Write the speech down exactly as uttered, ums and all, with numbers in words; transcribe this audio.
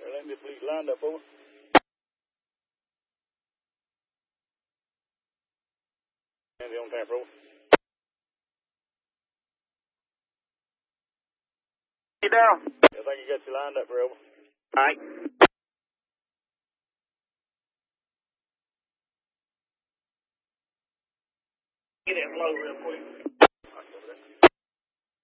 Land fleet lined up over. Andy on tap, over. You down? I think you got you lined up, over. All right. Get it low real quick.